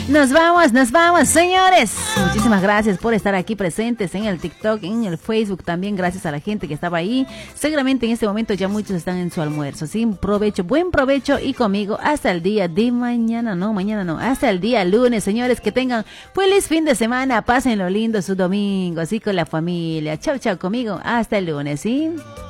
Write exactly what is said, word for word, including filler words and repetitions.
Nos vamos, nos vamos, señores. Muchísimas gracias por estar aquí presentes en el TikTok, en el Facebook también. Gracias a la gente que estaba ahí. Seguramente en este momento ya muchos están en su almuerzo. Sí, provecho, buen provecho y conmigo hasta el día de mañana. No, mañana no, hasta el día lunes, señores. Que tengan feliz fin de semana. Pásenlo lindo su domingo, así con la familia. Chau, chau conmigo. Hasta el lunes, ¿sí?